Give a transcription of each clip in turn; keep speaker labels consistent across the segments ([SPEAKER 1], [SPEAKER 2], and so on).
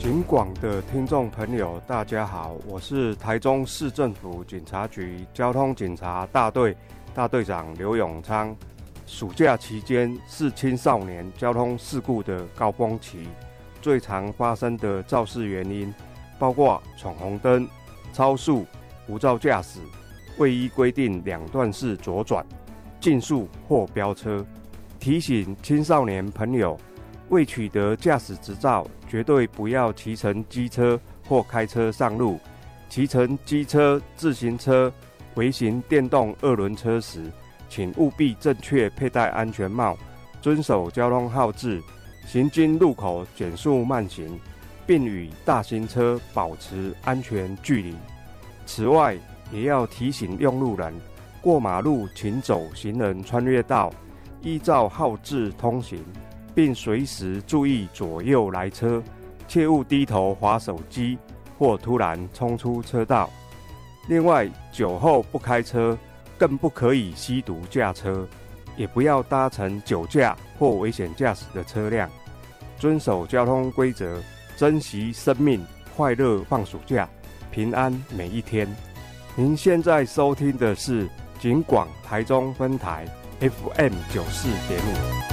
[SPEAKER 1] 警广的听众朋友大家好，我是台中市政府警察局交通警察大队大队长刘永昌。暑假期间是青少年交通事故的高峰期，最常发生的肇事原因包括闯红灯、超速、无照驾驶、未依规定两段式左转、竞速或飙车。提醒青少年朋友，未取得驾驶执照，绝对不要骑乘机车或开车上路。骑乘机车、自行车、微型电动二轮车时，请务必正确佩戴安全帽，遵守交通号志，行经路口减速慢行，并与大型车保持安全距离。此外，也要提醒用路人，过马路请走行人穿越道，依照号志通行，并随时注意左右来车，切勿低头滑手机或突然冲出车道。另外，酒后不开车，更不可以吸毒驾车，也不要搭乘酒驾或危险驾驶的车辆。遵守交通规则，珍惜生命，快乐放暑假，平安每一天。您现在收听的是警广台中分台 FM94.5。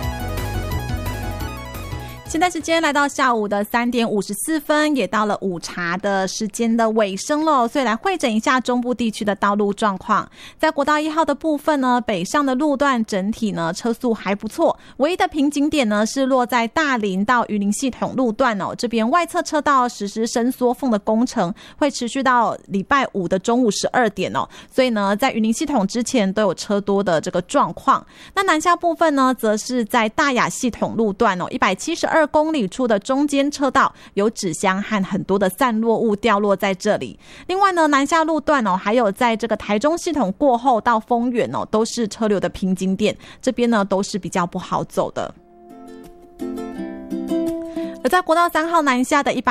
[SPEAKER 2] 现在时间来到下午的3点54分，也到了午茶的时间的尾声了，所以来汇整一下中部地区的道路状况。在国道1号的部分呢，北上的路段整体呢车速还不错，唯一的瓶颈点呢是落在大林到云林系统路段哦，这边外侧车道实施伸缩缝的工程，会持续到礼拜五的中午12点哦，所以呢在云林系统之前都有车多的这个状况。那南下部分呢，则是在大雅系统路段哦，172公里处的中间车道有纸箱和很多的散落物掉落在这里。另外呢，南下路段哦，还有在这个台中系统过后到丰原哦，都是车流的瓶颈点，这边呢都是比较不好走的。而在国道3号南下的